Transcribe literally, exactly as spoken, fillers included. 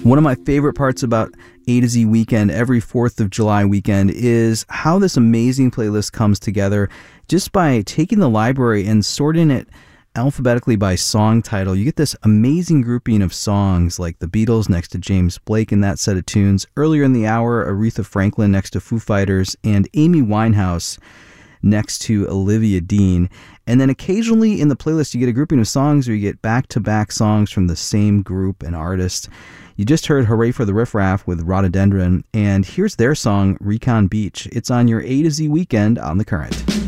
One of my favorite parts about A to Z Weekend, every fourth of July weekend, is how this amazing playlist comes together just by taking the library and sorting it alphabetically by song title. You get this amazing grouping of songs like the Beatles next to James Blake in that set of tunes. Earlier in the hour, Aretha Franklin next to Foo Fighters, and Amy Winehouse next to Olivia Dean. And then occasionally in the playlist you get a grouping of songs where you get back-to-back songs from the same group and artist. You just heard Hooray for the Riff Raff with Rhododendron, and here's their song, Recon Beach. It's on your A to Z Weekend on The Current.